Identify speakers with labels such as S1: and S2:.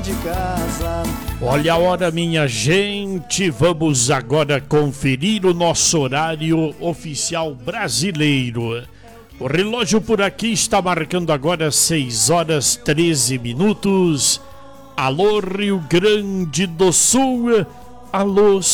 S1: de casa.
S2: Olha a hora, minha gente, vamos agora conferir o nosso horário oficial brasileiro. O relógio por aqui está marcando agora 6 horas 13 minutos. Alô, Rio Grande do Sul. Alô,